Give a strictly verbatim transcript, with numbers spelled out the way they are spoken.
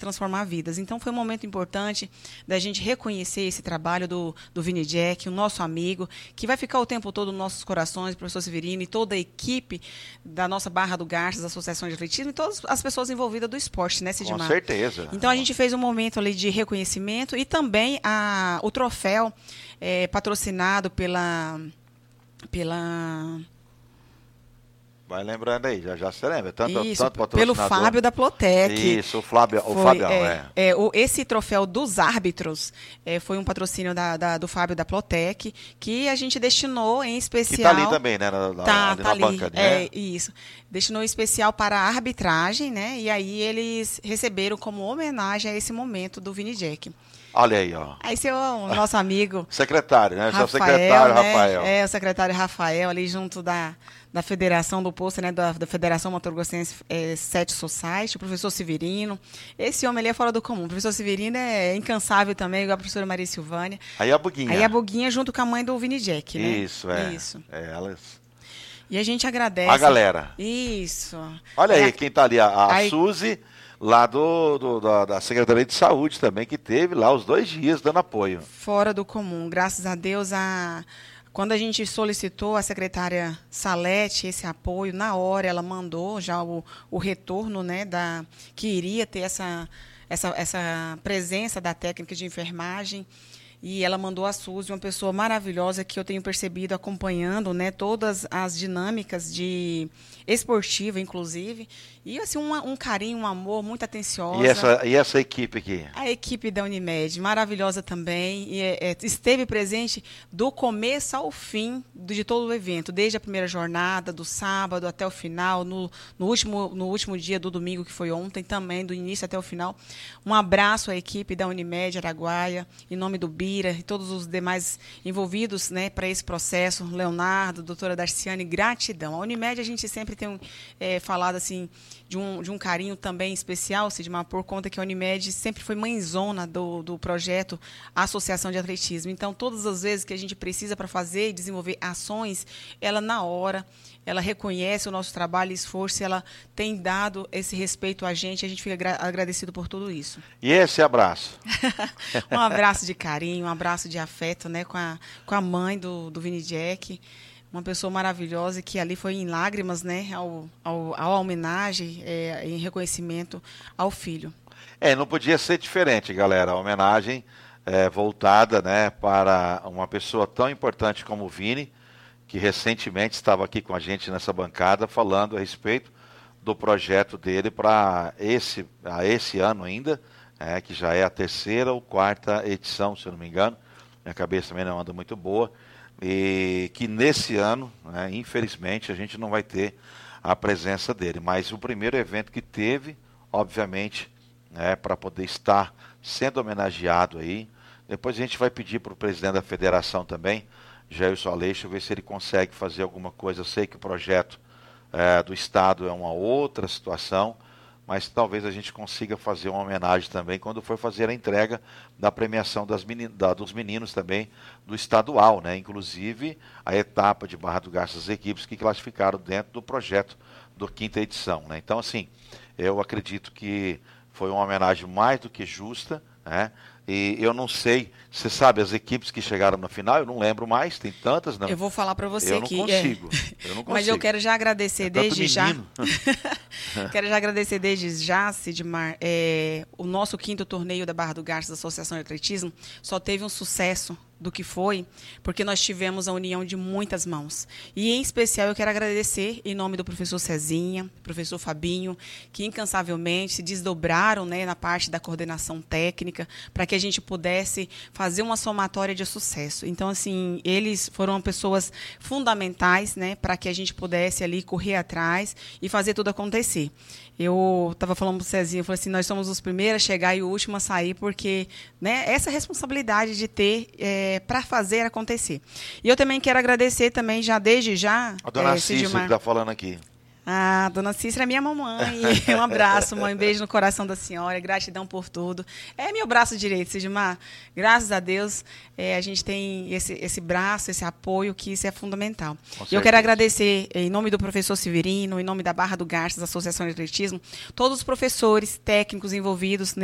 transformar vidas. Então, foi um momento importante da gente reconhecer esse trabalho do, do Vini Jack, o nosso amigo, que vai ficar o tempo todo nos nossos corações, o professor Severino e toda a equipe da nossa Barra do Garças, da Associação de Atletismo, e todas as pessoas envolvidas do esporte, né, Sidmar? Com certeza. Então, a gente fez um momento ali de reconhecimento e também a, o troféu é, patrocinado pela... pela Vai lembrando aí, já, já se lembra. Tanto, Isso, tanto pelo Fábio da Plotec. Isso, o, Flávio, o foi, Fabião, é, é. é o, esse troféu dos árbitros é, foi um patrocínio da, da, do Fábio da Plotec, que a gente destinou em especial... Que está ali também, né? Na, na, tá, ali tá na ali, banca, né? É, isso. Destinou em especial para a arbitragem, né? E aí eles receberam como homenagem a esse momento do Vini Jack. Olha aí, ó. Aí seu o nosso amigo... secretário, né? Rafael, o secretário né? Rafael. É, o secretário Rafael, ali junto da... da Federação do Poço, né, da, da Federação Mato Grossense é, Sete Society, o professor Severino. Esse homem ali é fora do comum. O professor Severino é incansável também, igual a professora Maria Silvânia. Aí a Buguinha. Aí a Buguinha junto com a mãe do Vini Jack, né? Isso, é. Isso. É, elas... E a gente agradece. A galera. Isso. Olha é aí, a... quem está ali, a, a aí... Suzy, lá do, do, da, da Secretaria de Saúde também, que teve lá os dois dias dando apoio. Fora do comum. Graças a Deus, a... Quando a gente solicitou a secretária Salete esse apoio, na hora ela mandou já o, o retorno, né, da, que iria ter essa, essa, essa presença da técnica de enfermagem. E ela mandou a Suzy, uma pessoa maravilhosa que eu tenho percebido acompanhando, né, todas as dinâmicas de esportiva, inclusive. E assim, um, um carinho, um amor, muito atenciosa. E essa, e essa equipe aqui? A equipe da Unimed, maravilhosa também. E, é, esteve presente do começo ao fim de todo o evento, desde a primeira jornada, do sábado até o final, no, no, último, no último dia do domingo, que foi ontem, também, do início até o final. Um abraço à equipe da Unimed Araguaia, em nome do Bira e todos os demais envolvidos, né, para esse processo. Leonardo, doutora Darciane, gratidão. A Unimed, a gente sempre tem é, falado assim, de um, de um carinho também especial, Sidmar, por conta que a Unimed sempre foi mãezona do, do projeto Associação de Atletismo. Então, todas as vezes que a gente precisa para fazer e desenvolver ações, ela, na hora, ela reconhece o nosso trabalho e esforço, ela tem dado esse respeito a gente, a gente fica agradecido por tudo isso. E esse abraço? Um abraço de carinho, um abraço de afeto, né, com a, com a mãe do, do Vini Jack, uma pessoa maravilhosa que ali foi em lágrimas, né, ao, ao, ao homenagem, é, em reconhecimento ao filho. É, não podia ser diferente, galera, a homenagem é, voltada, né, para uma pessoa tão importante como o Vini, que recentemente estava aqui com a gente nessa bancada falando a respeito do projeto dele para esse, a esse ano ainda, é, que já é a terceira ou quarta edição, se eu não me engano, minha cabeça também não anda muito boa, e que nesse ano, né, infelizmente, a gente não vai ter a presença dele, mas o primeiro evento que teve, obviamente, né, para poder estar sendo homenageado aí, depois a gente vai pedir para o presidente da federação também, Jailson Aleixo, ver se ele consegue fazer alguma coisa. Eu sei que o projeto é, do Estado é uma outra situação, mas talvez a gente consiga fazer uma homenagem também quando for fazer a entrega da premiação das menin da, dos meninos também do estadual, né? Inclusive a etapa de Barra do Garças, as equipes que classificaram dentro do projeto do quinta edição, né? Então, assim, eu acredito que foi uma homenagem mais do que justa, né? E eu não sei, você sabe, as equipes que chegaram na final, eu não lembro mais, tem tantas, não. Eu vou falar para você eu que... Não consigo, é... eu não consigo. Mas eu quero já agradecer é desde já. É. Quero já agradecer desde já, Sidmar. É, o nosso quinto torneio da Barra do Garças, da Associação de Atletismo, só teve um sucesso do que foi, porque nós tivemos a união de muitas mãos. E, em especial, eu quero agradecer em nome do professor Cezinha, professor Fabinho, que incansavelmente se desdobraram, né, na parte da coordenação técnica, para que a gente pudesse fazer uma somatória de sucesso. Então, assim, eles foram pessoas fundamentais, né, para que a gente pudesse ali correr atrás e fazer tudo acontecer. Eu estava falando para o Cezinha, eu falei assim, nós somos os primeiros a chegar e o último a sair, porque, né, essa responsabilidade de ter é, para fazer acontecer. E eu também quero agradecer também, já desde já... A dona é, Cícera que está falando aqui. Ah, dona Cícera é minha mamãe. Um abraço, mãe. Um beijo no coração da senhora. Gratidão por tudo. É meu braço direito, Sidmar. Graças a Deus, é, a gente tem esse, esse braço, esse apoio, que isso é fundamental. E eu quero agradecer, em nome do professor Severino, em nome da Barra do Garças, Associação de Atletismo, todos os professores técnicos envolvidos